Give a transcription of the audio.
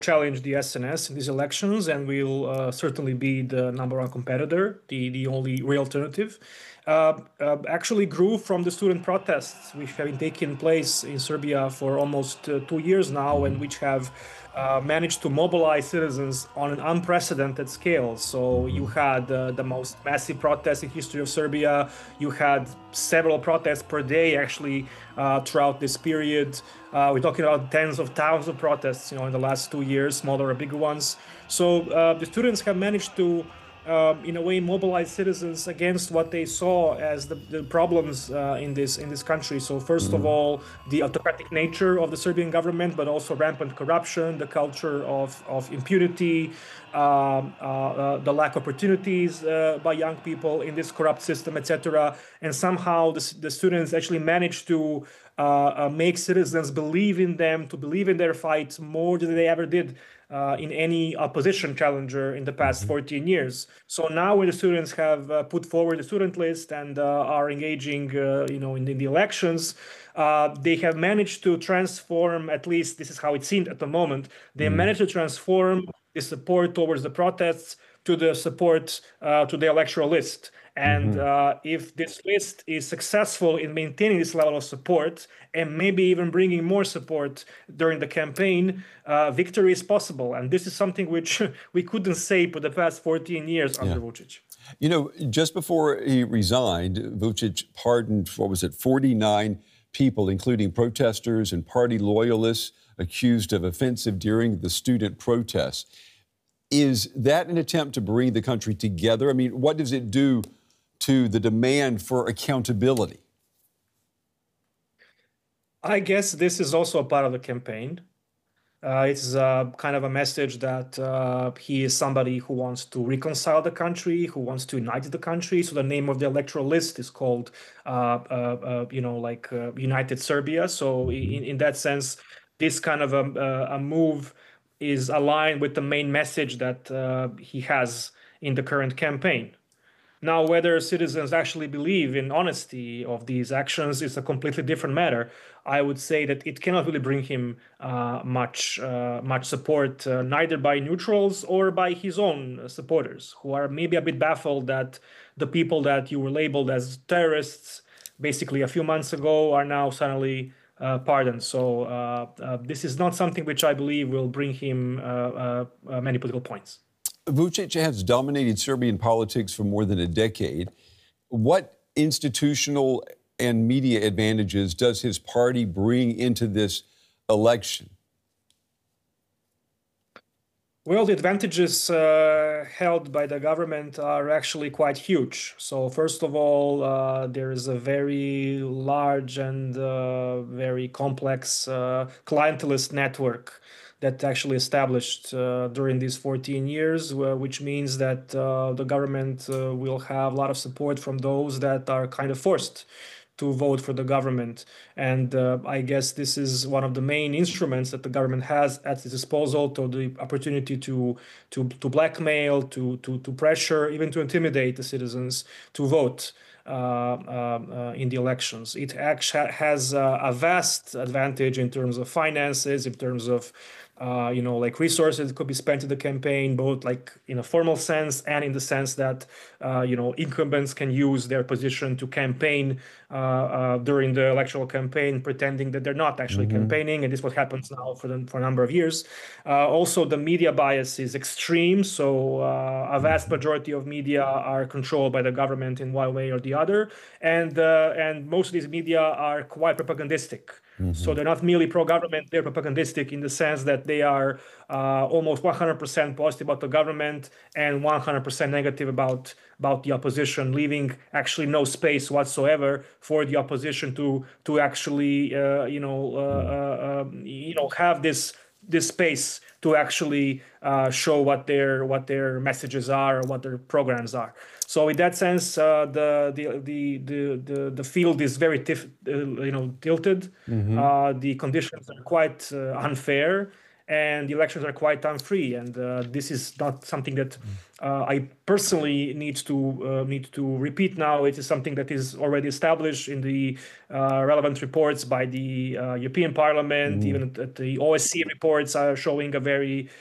challenge the SNS in these elections, and will certainly be the number one competitor, the only real alternative. Actually grew from the student protests which have been taking place in Serbia for almost 2 years now, and which have managed to mobilize citizens on an unprecedented scale. So you had the most massive protest in history of Serbia. You had several protests per day, actually, throughout this period. We're talking about tens of thousands of protests, in the last 2 years, smaller or bigger ones. So the students have managed to, in a way, mobilize citizens against what they saw as the problems in this country. So first of all, the autocratic nature of the Serbian government, but also rampant corruption, the culture of impunity, the lack of opportunities by young people in this corrupt system, etc. And somehow the students actually managed to make citizens believe in them, to believe in their fight more than they ever did in any opposition challenger in the past 14 years. So now when the students have put forward the student list and are engaging, in the elections, they have managed to transform, at least this is how it seemed at the moment, they managed to transform the support towards the protests to the support to the electoral list. And if this list is successful in maintaining this level of support and maybe even bringing more support during the campaign, victory is possible. And this is something which we couldn't say for the past 14 years under Vučić. Just before he resigned, Vučić pardoned, 49 people, including protesters and party loyalists accused of offensive during the student protests. Is that an attempt to bring the country together? I mean, what does it do to the demand for accountability? I guess this is also a part of the campaign. It's kind of a message that he is somebody who wants to reconcile the country, who wants to unite the country. So the name of the electoral list is called, United Serbia. So in that sense, this kind of a move is aligned with the main message that he has in the current campaign. Now, whether citizens actually believe in honesty of these actions is a completely different matter. I would say that it cannot really bring him much support, neither by neutrals or by his own supporters, who are maybe a bit baffled that the people that you were labeled as terrorists basically a few months ago are now suddenly pardoned. So this is not something which I believe will bring him many political points. Vučić has dominated Serbian politics for more than a decade. What institutional and media advantages does his party bring into this election? Well, the advantages held by the government are actually quite huge. So first of all, there is a very large and very complex clientelist network that actually established during these 14 years, which means that the government will have a lot of support from those that are kind of forced to vote for the government. And I guess this is one of the main instruments that the government has at its disposal, to the opportunity to blackmail, to pressure, even to intimidate the citizens to vote in the elections. It actually has a vast advantage in terms of finances, in terms of resources that could be spent in the campaign, both like in a formal sense and in the sense that, incumbents can use their position to campaign during the electoral campaign, pretending that they're not actually campaigning. And this is what happens now for a number of years. Also, the media bias is extreme. So a vast majority of media are controlled by the government in one way or the other. And most of these media are quite propagandistic. So they're not merely pro-government, they're propagandistic in the sense that they are almost 100% positive about the government and 100% negative about the opposition, leaving actually no space whatsoever for the opposition to actually have this space to actually show what their messages are or what their programs are. So in that sense, the field is very tilted. The conditions are quite unfair, and the elections are quite unfree. And this is not something that I personally need to repeat now. It is something that is already established in the relevant reports by the European Parliament. Even at the OSCE reports are showing a very